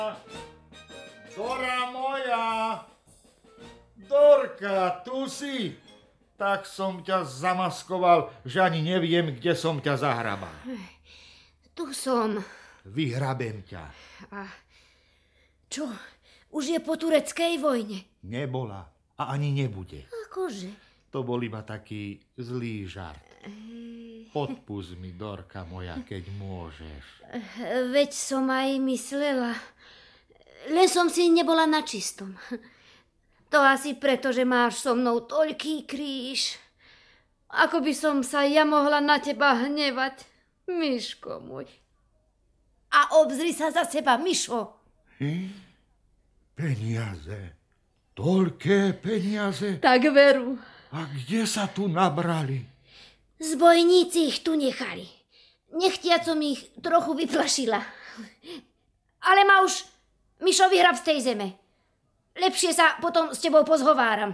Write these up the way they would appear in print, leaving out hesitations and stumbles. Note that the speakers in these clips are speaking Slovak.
Dora moja! Dorka, tu si? Tak som ťa zamaskoval, že ani neviem, kde som ťa zahrabal. Tu som. Vyhrabem ťa. A čo? Už je po tureckej vojne? Nebola a ani nebude. Akože? To bol iba taký zlý žart. Odpusť mi, Dorka moja, keď môžeš. Veď som aj myslela. Len som si nebola na čistom. To asi preto, že máš so mnou toľký kríž. Ako by som sa ja mohla na teba hnevať, Miško môj. A obzri sa za seba, Mišo. Peniaze. Toľké peniaze. Tak veru. A kde sa tu nabrali? Zbojníci ich tu nechali. Nechtiac som ich trochu vyplašila. Ale ma už, Mišo, vyhrab z tej zeme. Lepšie sa potom s tebou pozhováram.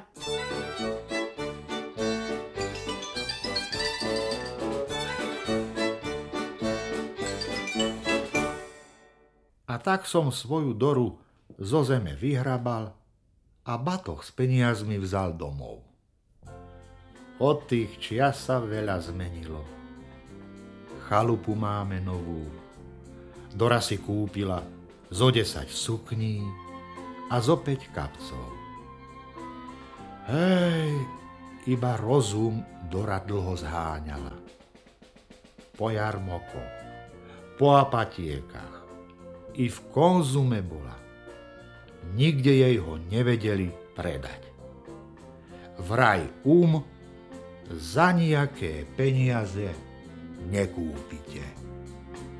A tak som svoju Doru zo zeme vyhrabal a batoh s peniazmi vzal domov. Od tých čias sa veľa zmenilo. Chalupu máme novú. Dora si kúpila zo 10 sukní a zo 5 kapcov. Hej, iba rozum Dora dlho zháňala. Po jarmokoch, po apatiekach, i v Konzume bola. Nikde jej ho nevedeli predať. Vraj za nijaké peniaze nekúpite.